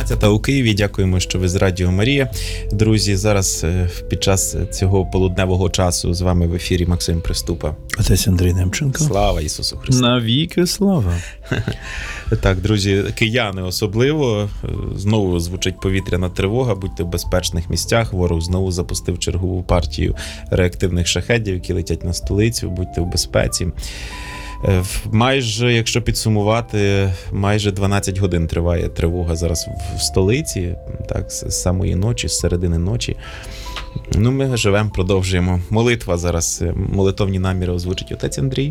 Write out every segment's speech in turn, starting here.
12 у Києві. Дякуємо, що ви з Радіо Марія. Друзі, зараз під час цього полудневого часу з вами в ефірі Максим Приступа. Отець Андрій Немченко. Слава Ісусу Христу. Навіки слава. Так, друзі, кияни особливо. Знову звучить повітряна тривога. Будьте в безпечних місцях. Ворог знову запустив чергову партію реактивних шахедів, які летять на столицю. Будьте в безпеці. Майже, якщо підсумувати, майже 12 годин триває тривога зараз в столиці, так, з самої ночі, з середини ночі. Ну, ми живемо, продовжуємо. Молитва зараз, молитовні наміри озвучить отець Андрій.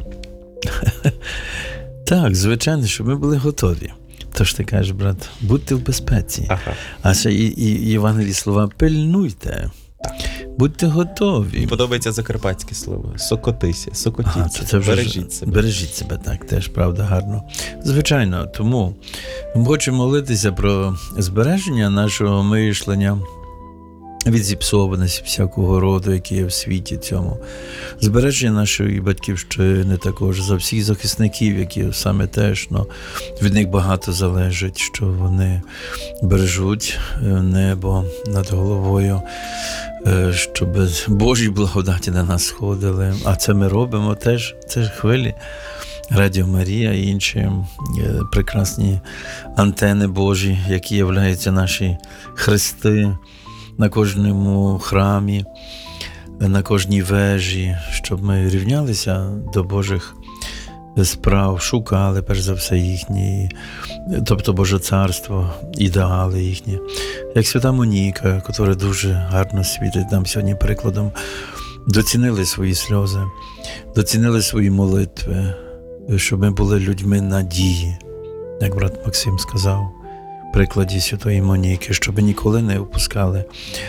Так, звичайно, щоб ми були готові. Тож ти кажеш, брат, будьте в безпеці. Ага. А ще і Євангелії слова «пильнуйте». Будьте готові. Подобається закарпатське слово. Сокотися, сокотіться. Це вже бережіть себе. Бережіть себе, так, теж, правда, гарно. Звичайно, тому ми хочемо молитися про збереження нашого мишлення від зіпсованості всякого роду, які є в світі цьому. Збереження нашої батьківщини також, за всіх захисників, які саме теж, від них багато залежить, що вони бережуть небо над головою, щоб Божі благодаті на нас сходили. А це ми робимо теж, це ж хвилі. Радіо Марія і інші прекрасні антени Божі, які являються наші хрести на кожному храмі, на кожній вежі, щоб ми рівнялися до Божих справ, шукали, перш за все, їхні, тобто Боже Царство, ідеали їхні. Як свята Моніка, яка дуже гарно світить нам сьогодні прикладом, доцінили свої сльози, доцінили свої молитви, щоб ми були людьми надії, як брат Максим сказав, в прикладі святої Моніки, щоб ніколи не опускали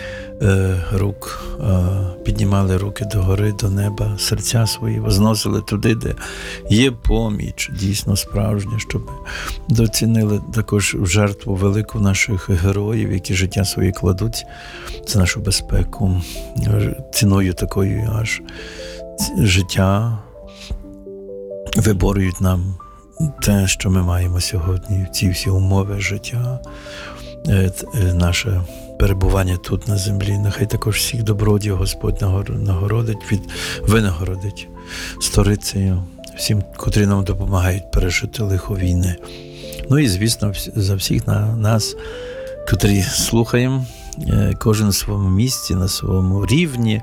рук, піднімали руки догори, до неба, серця свої возносили туди, де є поміч, дійсно справжня, щоб доцінили також в жертву велику наших героїв, які життя своє кладуть за нашу безпеку, ціною такою аж життя виборюють нам те, що ми маємо сьогодні, ці всі умови життя, наше перебування тут на землі. Нехай також всіх добродіїв Господь винагородить сторицею, всім, котрі нам допомагають пережити лихо війни. Ну і, звісно, за всіх нас, котрі слухаємо, кожен у своєму місці, на своєму рівні,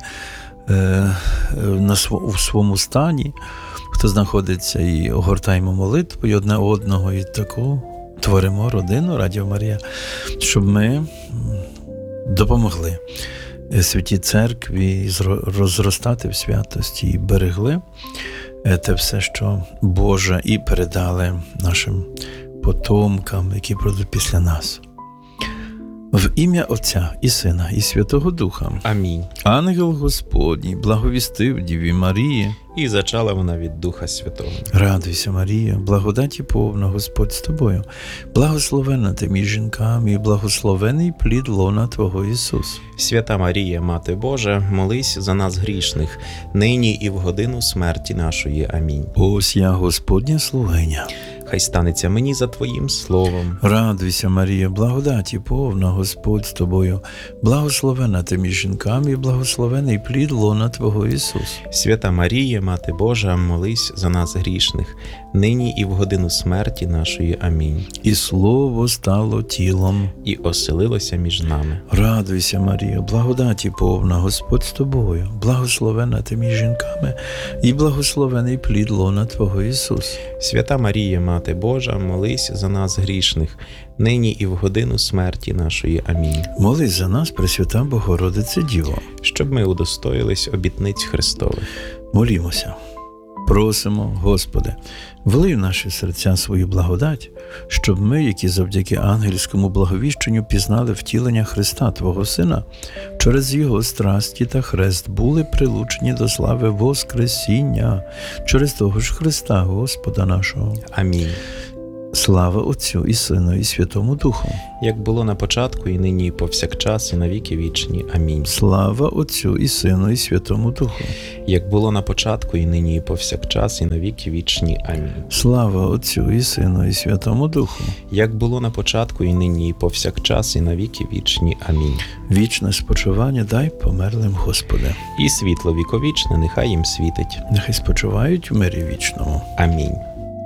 у своєму стані, хто знаходиться, і огортаємо молитвою одне одного, і таку творимо родину Радіо Марія, щоб ми допомогли Святій Церкві розростати в святості і берегли те все, що Боже, і передали нашим потомкам, які прийдуть після нас. В ім'я Отця і Сина, і Святого Духа. Амінь. Ангел Господній благовістив Діві Марії. І зачала вона від Духа Святого. Радуйся, Марія, благодаті повна, Господь з тобою. Благословенна ти між жінками, і благословений плід лона Твого Ісус. Свята Марія, Мати Божа, молись за нас грішних, нині і в годину смерті нашої. Амінь. Ось я, Господня слугиня. Хай станеться мені за Твоїм словом. Радуйся, Марія, благодаті повна, Господь з тобою. Благословенна ти між жінками, і благословений плід лона Твого Ісус. Свята Марія, Мати Божа, молись за нас грішних, нині і в годину смерті нашої. Амінь. І Слово стало тілом. І оселилося між нами. Радуйся, Марія, благодаті повна, Господь з тобою. Благословенна ти між жінками, і благословений плід лона Твого Ісус. Свята Марія, Мати Божа, молись за нас грішних, нині і в годину смерті нашої. Амінь. Молись за нас, Пресвята Богородице Діво. Щоб ми удостоїлись обітниць Христових. Молімося. Просимо, Господи, влий в наші серця свою благодать, щоб ми, які завдяки ангельському благовіщенню пізнали втілення Христа, Твого Сина, через Його страсті та хрест були прилучені до слави Воскресіння, через того ж Христа, Господа нашого. Амінь. Слава Отцю і Сину, і Святому Духу. як було на початку, і нині, і повсякчас, і на віки вічні. Амінь. Слава Отцю і Сину, і Святому Духу. Як було на початку, і нині, і повсякчас, і на віки вічні. Амінь. Слава Отцю і Сину, і Святому Духу. Як було на початку, і нині, і повсякчас, і на віки вічні. Амінь. Вічне спочивання дай померлим, Господи. І світло віковічне, нехай їм світить. Нехай спочивають в мирі вічному. Амінь.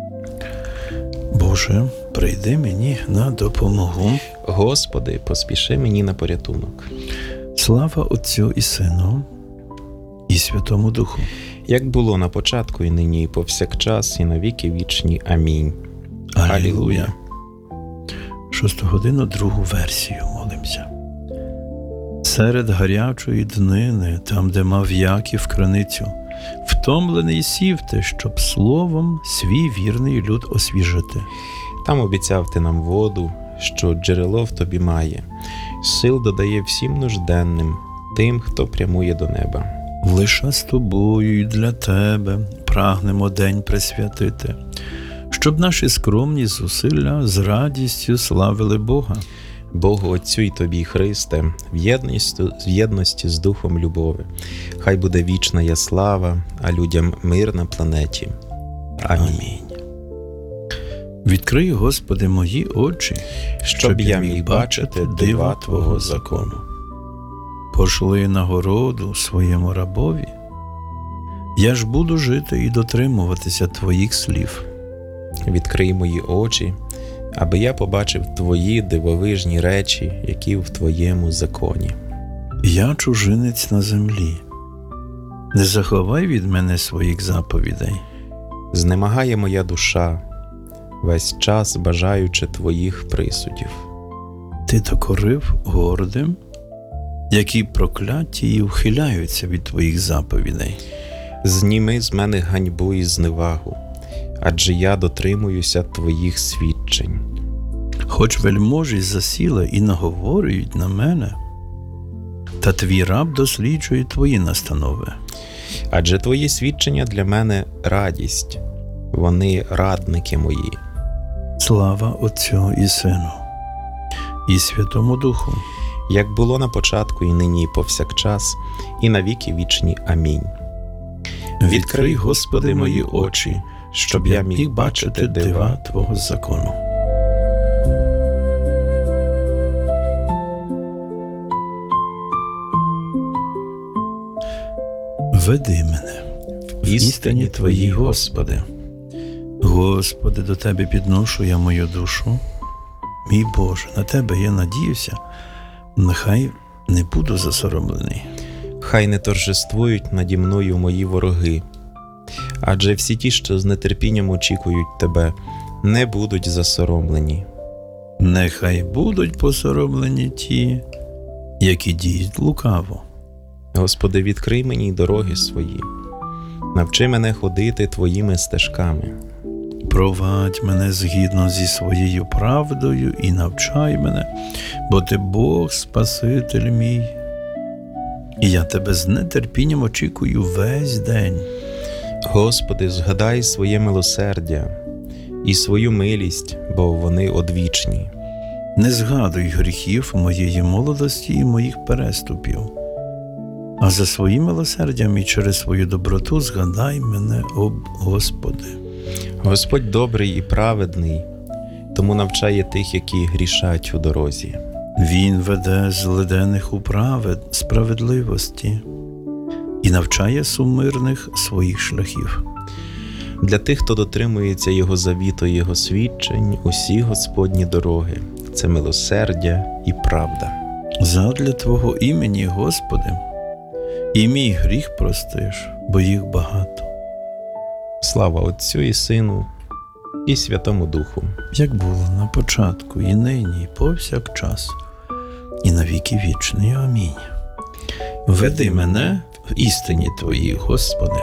Боже, прийди мені на допомогу. Господи, поспіши мені на порятунок. Слава Отцю і Сину, і Святому Духу. Як було на початку, і нині, і повсякчас, і на віки вічні. Амінь. Алілуя. 6 годину, другу версію молимося. Серед гарячої днини, там, де мав Яків криницю, втомлений сів ти, щоб словом свій вірний люд освіжити. Там обіцяв ти нам воду, що джерело в тобі має. Сил додає всім нужденним, тим, хто прямує до неба. Лише з тобою і для тебе прагнемо день присвятити, щоб наші скромні зусилля з радістю славили Бога. Богу Отцю й тобі, Христе, в єдності з Духом любові. Хай буде вічна я слава, а людям мир на планеті. Амінь. Відкрий, Господи, мої очі, Щоб я міг бачити дива Твого закону. Пошли нагороду своєму рабові. Я ж буду жити і дотримуватися Твоїх слів. Відкрий мої очі, аби я побачив Твої дивовижні речі, які в Твоєму законі. Я чужинець на землі. Не заховай від мене своїх заповідей. Знемагає моя душа, весь час бажаючи Твоїх присудів. Ти докорив гордим, які прокляті і ухиляються від Твоїх заповідей. Зніми з мене ганьбу і зневагу, адже я дотримуюся Твоїх свідчень. Хоч вельможі засіли і наговорюють на мене, та твій раб досліджує Твої настанови. Адже Твої свідчення для мене радість, вони радники мої. Слава Отцю і Сину, і Святому Духу. Як було на початку, і нині, і повсякчас, і на віки вічні. Амінь. Відкрий, Господи, мої очі, щоб я міг бачити дива Твого закону. Веди мене в істині Твоїй, Господи. Господи, до Тебе підношу я мою душу. Мій Боже, на Тебе я надіюся, нехай не буду засоромлений. Хай не торжествують наді мною мої вороги, адже всі ті, що з нетерпінням очікують Тебе, не будуть засоромлені. Нехай будуть посоромлені ті, які діють лукаво. Господи, відкрий мені дороги свої, навчи мене ходити Твоїми стежками. Провадь мене згідно зі своєю правдою і навчай мене, бо Ти Бог Спаситель мій. І я Тебе з нетерпінням очікую весь день. Господи, згадай своє милосердя і свою милість, бо вони одвічні. Не згадуй гріхів моєї молодості і моїх переступів, а за своїм милосердям і через свою доброту згадай мене, о Господи. Господь добрий і праведний, тому навчає тих, які грішать у дорозі. Він веде злиденних у справедливості і навчає сумирних своїх шляхів. Для тих, хто дотримується Його завіту і Його свідчень, усі Господні дороги – це милосердя і правда. Задля Твого імені, Господи, і мій гріх простиш, бо їх багато. Слава Отцю і Сину, і Святому Духу. Як було на початку, і нині, і повсякчас, і на віки вічні. Амінь. Веди мене в істині Твоїй, Господи.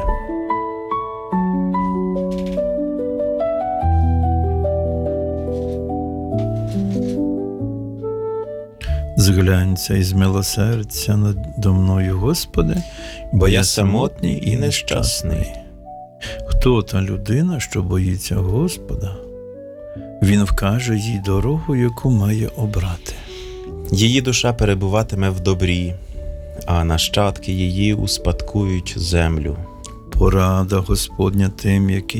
Зглянься із милосердя надо мною, Господи, бо я самотній і нещасний. Хто та людина, що боїться Господа? Він вкаже їй дорогу, яку має обрати. Її душа перебуватиме в добрі, а нащадки її успадкують землю. Порада Господня тим, які